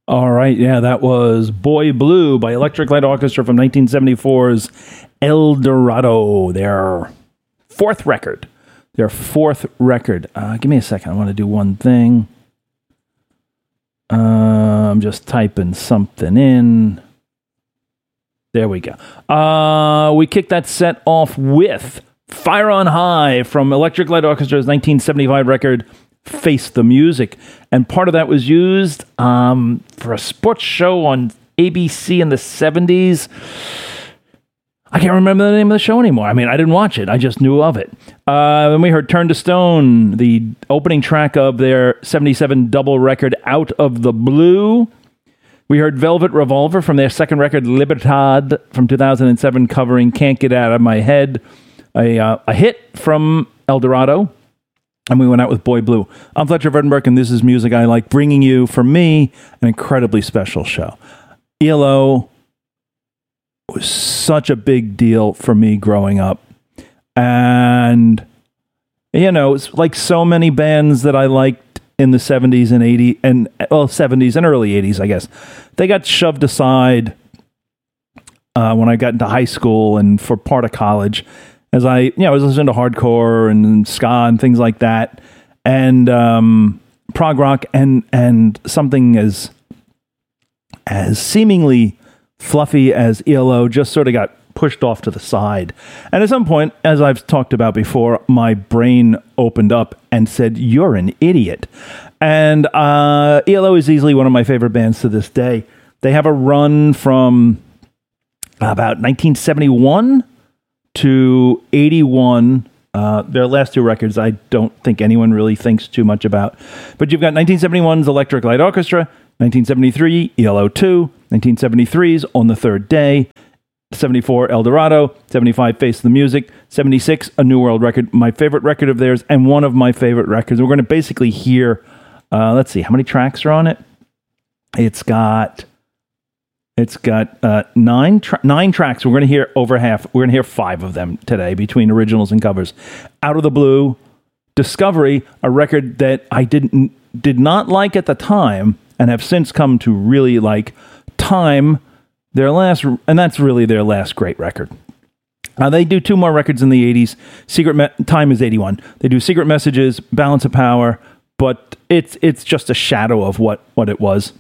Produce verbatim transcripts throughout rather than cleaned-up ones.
All right, yeah, that was Boy Blue by Electric Light Orchestra from nineteen seventy-four's El Dorado, their fourth record. Their fourth record. Uh, give me a second. I want to do one thing. Uh, I'm just typing something in. There we go. Uh, we kicked that set off with Fire on High from Electric Light Orchestra's nineteen seventy-five record, Face the Music. And part of that was used um, for a sports show on A B C in the seventies. I can't remember the name of the show anymore. I mean, I didn't watch it. I just knew of it. Uh, and we heard Turn to Stone, the opening track of their seventy-seven double record, Out of the Blue. We heard Velvet Revolver from their second record, Libertad, from two thousand seven, covering Can't Get Out of My Head, a, uh, a hit from El Dorado. And we went out with Boy Blue. I'm Fletcher Verdenberg, and this is Music I Like, bringing you, for me, an incredibly special show. E L O was such a big deal for me growing up. And, you know, it's like so many bands that I liked in the seventies and eighties, and, well, seventies and early eighties, I guess. They got shoved aside uh, when I got into high school and for part of college. As I, you know, I was listening to hardcore and ska and things like that, and um, prog rock, and and something as as seemingly fluffy as E L O just sort of got pushed off to the side. And at some point, as I've talked about before, my brain opened up and said, "You're an idiot." And uh, E L O is easily one of my favorite bands to this day. They have a run from about nineteen seventy-one to eighty-one. Uh, their last two records, I don't think anyone really thinks too much about. But you've got nineteen seventy-one's Electric Light Orchestra, nineteen seventy-three, E L O two, nineteen seventy-three's On the Third Day, seventy-four, El Dorado, seventy-five, Face the Music, seventy-six, A New World record, my favorite record of theirs, and one of my favorite records. We're going to basically hear, uh, let's see, how many tracks are on it? It's got... It's got uh, nine tra- nine tracks. We're going to hear over half. We're going to hear five of them today between originals and covers. Out of the Blue, Discovery, a record that I didn't did not like at the time and have since come to really like. Time, their last, and that's really their last great record. Uh, they do two more records in the eighties. Secret Me- Time is eighty-one. They do Secret Messages, Balance of Power, but it's it's just a shadow of what, what it was.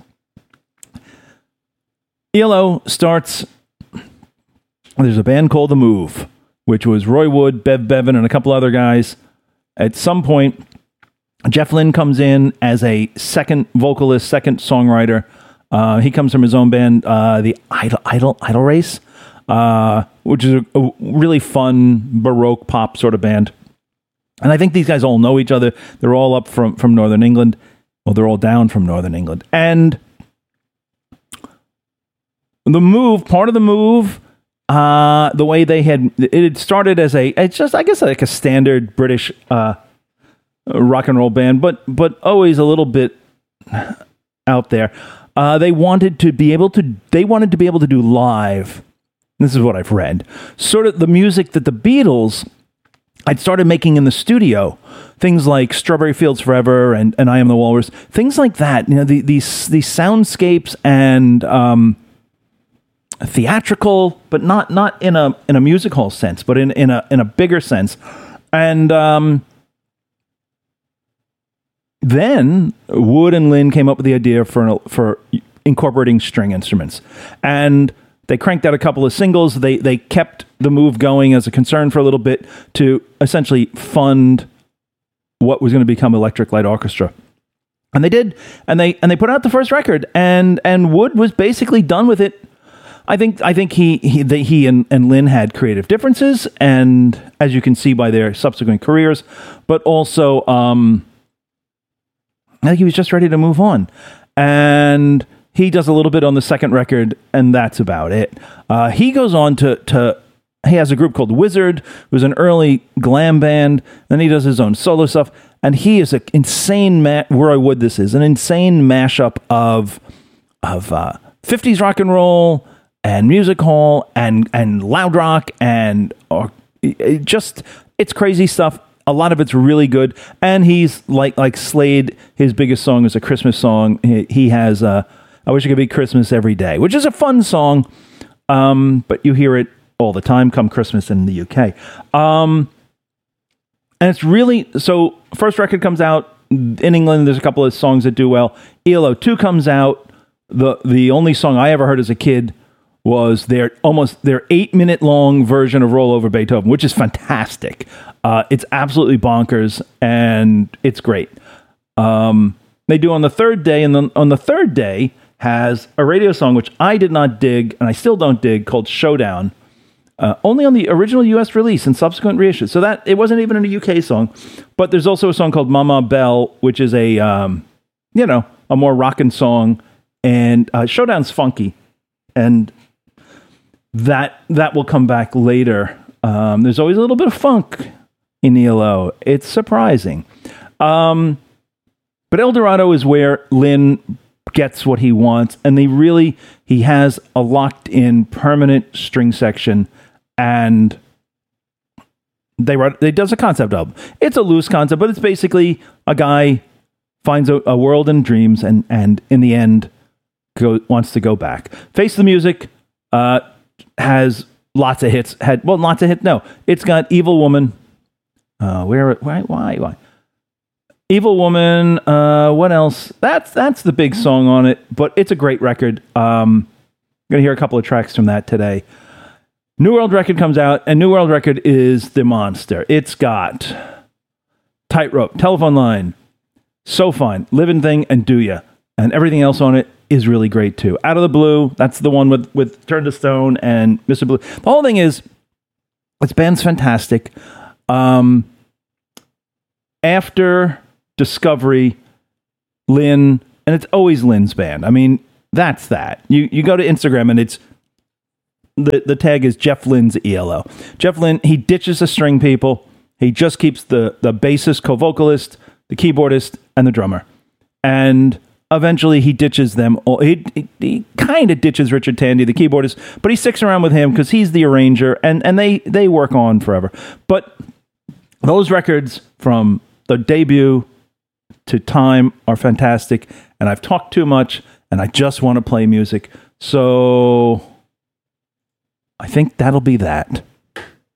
E L O starts, there's a band called The Move, which was Roy Wood, Bev Bevan, and a couple other guys. At some point, Jeff Lynne comes in as a second vocalist, second songwriter. Uh, he comes from his own band, uh, the Idle, Idle, Idle Race, uh, which is a, a really fun Baroque pop sort of band. And I think these guys all know each other. They're all up from, from Northern England. Well, they're all down from Northern England. And The Move, part of The Move, uh, the way they had, it had started as a, it's just, I guess, like a standard British uh, rock and roll band, but but always a little bit out there. Uh, they wanted to be able to, they wanted to be able to do live. This is what I've read. Sort of the music that the Beatles I'd started making in the studio. Things like Strawberry Fields Forever and, and I Am the Walrus. Things like that. You know, the, these these soundscapes and um, theatrical, but not not in a in a music hall sense, but in, in a in a bigger sense. And um, then Wood and Lynne came up with the idea for for incorporating string instruments, and they cranked out a couple of singles. They they kept The Move going as a concern for a little bit to essentially fund what was going to become Electric Light Orchestra. And they did, and they and they put out the first record, and and Wood was basically done with it. I think I think he he they, he and, and Lynne had creative differences, and as you can see by their subsequent careers, but also um, I think he was just ready to move on. And he does a little bit on the second record, and that's about it. Uh, he goes on to to he has a group called Wizard, who's an early glam band. Then he does his own solo stuff, and he is an insane ma- Roy Wood. This is an insane mashup of of uh, fifties rock and roll and music hall and and loud rock and or it just it's crazy stuff. A lot of it's really good, and he's like like Slade. His biggest song is a Christmas song. He, he has a I Wish It Could Be Christmas Every Day, which is a fun song, um, but you hear it all the time come Christmas in the U K. Um, and it's really, so first record comes out in England. There's a couple of songs that do well. E L O two comes out. The the only song I ever heard as a kid was their almost their eight minute long version of Roll Over Beethoven, which is fantastic. Uh, it's absolutely bonkers and it's great. Um, they do on the third day, and then on the third day has a radio song which I did not dig and I still don't dig, called Showdown. Uh, only on the original U S release and subsequent reissues. So that it wasn't even a U K song. But there's also a song called Mama Bell, which is a um, you know a more rockin' song. And uh, Showdown's funky, and that that will come back later. Um, there's always a little bit of funk in E L O. It's surprising. Um, but El Dorado is where Lynn gets what he wants, and they really he has a locked in permanent string section. And they wrote, they does a concept album. It's a loose concept, but it's basically a guy finds a, a world in dreams, and and in the end, go, wants to go back. Face the Music uh, has lots of hits. Had well, lots of hits. No, it's got Evil Woman. Uh, where? Why? Why? Why? Evil Woman. Uh, what else? That's that's the big song on it. But it's a great record. Um, I'm gonna hear a couple of tracks from that today. New World Record comes out, and New World Record is the monster. It's got Tightrope, Telephone Line, So Fine, Living Thing, and Do Ya. And everything else on it is really great too. Out of the Blue, that's the one with, with Turn to Stone and Mister Blue. The whole thing is, this band's fantastic. Um, after Discovery, Lynn, and it's always Lynn's band. I mean, that's that. You you go to Instagram and it's The the tag is Jeff Lynne's E L O. Jeff Lynne, he ditches the string people. He just keeps the, the bassist, co-vocalist, the keyboardist, and the drummer. And eventually he ditches them all. He, he, he kind of ditches Richard Tandy, the keyboardist, but he sticks around with him because he's the arranger, and, and they, they work on forever. But those records from the debut to Time are fantastic, and I've talked too much, and I just want to play music. So I think that'll be that.